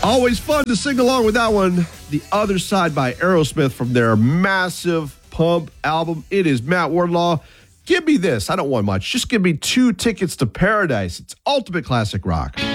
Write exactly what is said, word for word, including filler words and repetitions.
Always fun to sing along with that one. The Other Side by Aerosmith from their massive Pump album. It is Matt Wardlaw. Give me this. I don't want much. Just give me two tickets to Paradise. It's ultimate classic rock.